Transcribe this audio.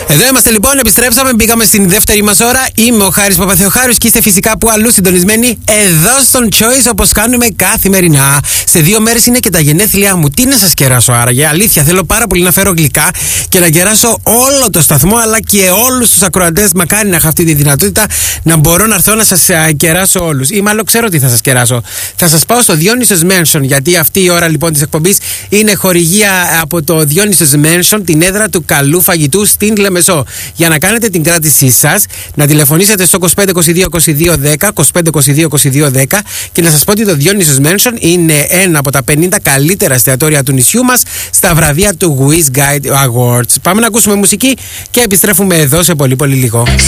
Εδώ είμαστε λοιπόν, επιστρέψαμε, μπήκαμε στην δεύτερη μας ώρα. Είμαι ο Χάρης Παπαθεοχάρης και είστε φυσικά που αλλού συντονισμένοι εδώ στον Choice, όπως κάνουμε καθημερινά. Σε 2 μέρες είναι και τα γενέθλιά μου. Τι να σας κεράσω άραγε? Αλήθεια, θέλω πάρα πολύ να φέρω γλυκά και να κεράσω όλο το σταθμό, αλλά και όλους τους ακροατές. Μακάρι να έχω αυτή τη δυνατότητα να μπορώ να έρθω να σας κεράσω όλους. Ή μάλλον ξέρω τι θα σας κεράσω. Θα σας πάω στο Dionysus Mansion, γιατί αυτή η ώρα λοιπόν της εκπομπής είναι χορηγία από το Dionysus Mansion, την έδρα του καλού φαγητού στην Λεμεσό. Για να κάνετε την κράτησή σας, να τηλεφωνήσετε στο 2522 2210, 2522 2210 και να σας πω ότι το Dionysus Mansion είναι ένα από τα 50 καλύτερα εστιατόρια του νησιού μας στα βραβεία του Wiz Guide Awards. Πάμε να ακούσουμε μουσική και επιστρέφουμε εδώ σε πολύ πολύ λίγο.